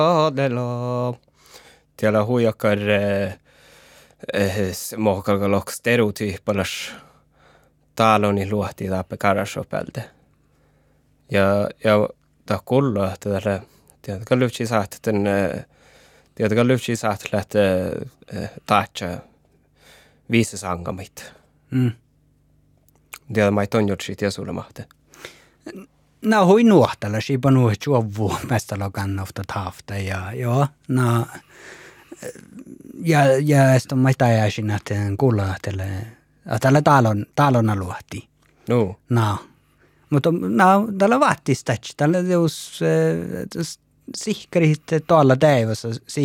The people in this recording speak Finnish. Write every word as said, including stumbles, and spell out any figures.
Adela. Tiellä huijakkar mohkalgalok stereotypalas taloni luohti tappe karasopelde. Ja ja ta kulla tällä tiedätkö lyfti saat den tiedätkö lyfti saat läht taatcha viisi sangamit. Mm. Tiedä mai tonjotsi tiesulle mahte. No hui nuohtella siipa nuo juovu mestalokan ofta tafta ja joo no ja ja esto mai tajaisin että kulla tälle tällä talon talona luohti. No. No. Mutta no tällä vattista tällä jos sihkarit tuolla teivassa